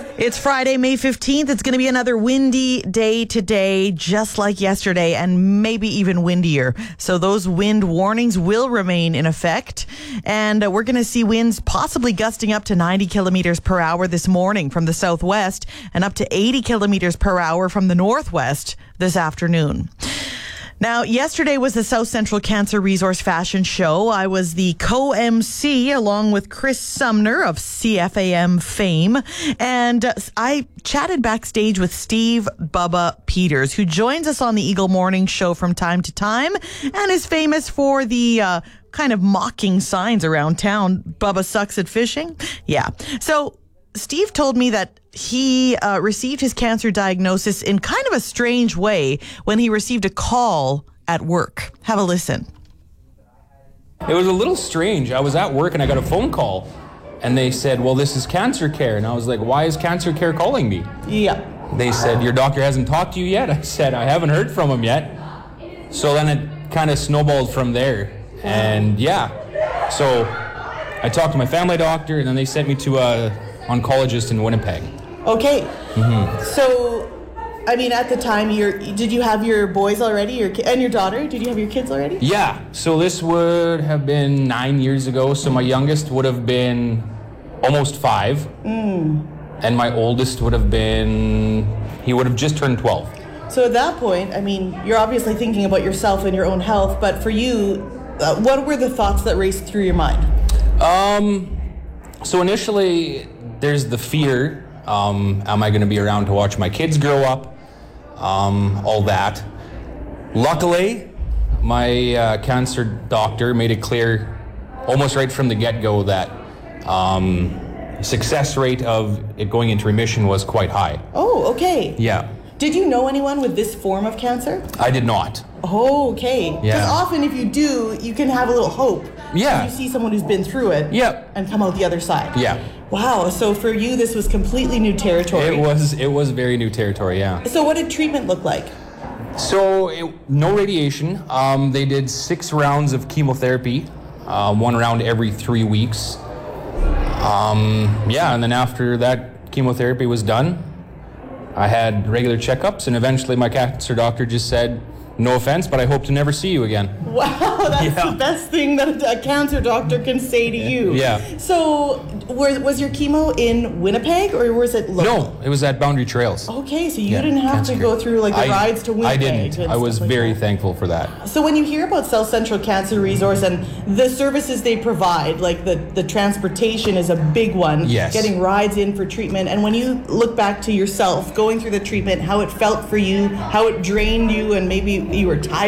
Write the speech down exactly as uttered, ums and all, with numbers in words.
It's Friday, May fifteenth. It's going to be another windy day today, just like yesterday, and maybe even windier. So those wind warnings will remain in effect. And uh, we're going to see winds possibly gusting up to ninety kilometers per hour this morning from the southwest and up to eighty kilometers per hour from the northwest this afternoon. Now, yesterday was the South Central Cancer Resource Fashion Show. I was the co-M C along with Chris Sumner of C F A M fame. And uh, I chatted backstage with Steve Bubba Peters, who joins us on the Eagle Morning Show from time to time and is famous for the uh, kind of mocking signs around town. Bubba sucks at fishing. Yeah. So Steve told me that he uh, received his cancer diagnosis in kind of a strange way when he received a call at work. Have a listen. It was a little strange. I was at work and I got a phone call and they said, well, this is Cancer Care. And I was like, why is Cancer Care calling me? Yeah. They said, your doctor hasn't talked to you yet? I said, I haven't heard from him yet. So then it kind of snowballed from there. And yeah, so I talked to my family doctor and then they sent me to a oncologist in Winnipeg. Okay. Mm-hmm. So, I mean, at the time, you're, did you have your boys already, your ki- and your daughter? Did you have your kids already? Yeah. So this would have been nine years ago. So my youngest would have been almost five. Mm. And my oldest would have been, he would have just turned twelve. So at that point, I mean, you're obviously thinking about yourself and your own health, but for you, uh, what were the thoughts that raced through your mind? Um, so initially, there's the fear. Um, am I going to be around to watch my kids grow up? Um, all that. Luckily, my uh, cancer doctor made it clear almost right from the get-go that um, success rate of it going into remission was quite high. Oh, okay. Yeah. Did you know anyone with this form of cancer? I did not. Oh, okay. Because Yeah. often if you do, you can have a little hope. Yeah. You see someone who's been through it. Yep. And come out the other side. Yeah. Wow. So for you, this was completely new territory. It was it was very new territory, yeah. So what did treatment look like? So it, no radiation. Um, they did six rounds of chemotherapy, uh, one round every three weeks. Um, yeah, and then after that chemotherapy was done, I had regular checkups, and eventually my cancer doctor just said, no offense, but I hope to never see you again. Wow, that's Yeah. the best thing that a cancer doctor can say to you. Yeah. So was, was your chemo in Winnipeg or was it local? No, it was at Boundary Trails. Okay, so you Yeah, didn't have cancer to care. go through like the I- rides to Winnipeg. I didn't. and I was stuff like very that. thankful for that. So when you hear about South Central Cancer Resource and the services they provide, like the, the transportation is a big one. Yes. Getting rides in for treatment. And when you look back to yourself, going through the treatment, how it felt for you, how it drained you, and maybe you were tired